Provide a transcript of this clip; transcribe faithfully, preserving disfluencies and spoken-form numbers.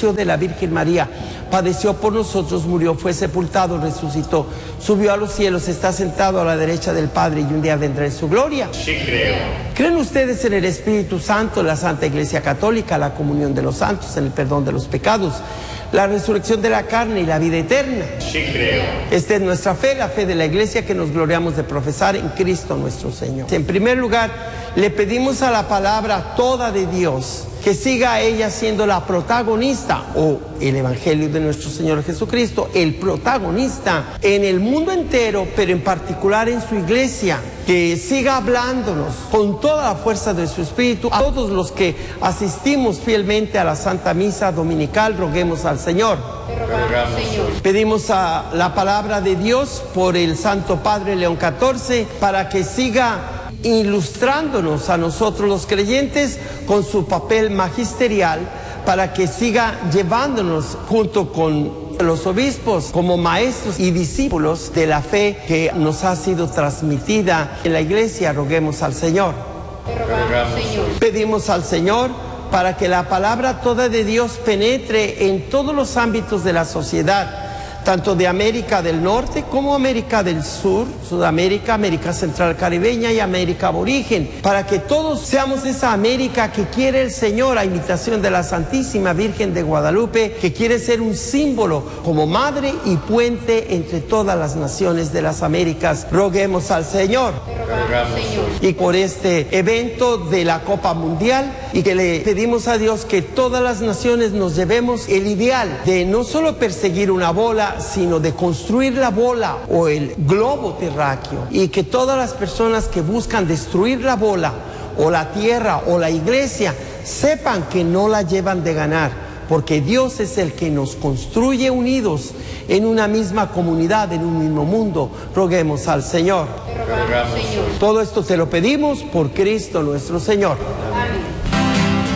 nació de la Virgen María, padeció por nosotros, murió, fue sepultado, resucitó, subió a los cielos, está sentado a la derecha del Padre y un día vendrá en su gloria. Sí creo. ¿Creen ustedes en el Espíritu Santo, en la Santa Iglesia Católica, la comunión de los santos, en el perdón de los pecados, la resurrección de la carne y la vida eterna? Sí creo. Esta es nuestra fe, la fe de la Iglesia que nos gloriamos de profesar en Cristo nuestro Señor. En primer lugar, le pedimos a la palabra toda de Dios que siga ella siendo la protagonista, o el Evangelio de nuestro Señor Jesucristo, el protagonista en el mundo entero, pero en particular en su iglesia, que siga hablándonos con toda la fuerza de su Espíritu. A todos los que asistimos fielmente a la Santa Misa Dominical, roguemos al Señor. Rogamos, Señor. Pedimos a la palabra de Dios por el Santo Padre León catorce para que siga ilustrándonos a nosotros los creyentes con su papel magisterial, para que siga llevándonos junto con los obispos como maestros y discípulos de la fe que nos ha sido transmitida en la iglesia. Roguemos al Señor. Rogamos, Señor. Pedimos al Señor para que la palabra toda de Dios penetre en todos los ámbitos de la sociedad, tanto de América del Norte como América del Sur, Sudamérica, América Central Caribeña y América Aborigen, para que todos seamos esa América que quiere el Señor, a imitación de la Santísima Virgen de Guadalupe, que quiere ser un símbolo como madre y puente entre todas las naciones de las Américas. Roguemos al Señor. Rogamos, Señor. Y por este evento de la Copa Mundial, y que le pedimos a Dios que todas las naciones nos llevemos el ideal de no solo perseguir una bola, sino de construir la bola o el globo terráqueo, y que todas las personas que buscan destruir la bola o la tierra o la iglesia sepan que no la llevan de ganar, porque Dios es el que nos construye unidos en una misma comunidad, en un mismo mundo. Roguemos al Señor. Rogamos, Señor. Todo esto te lo pedimos por Cristo nuestro Señor. Amén.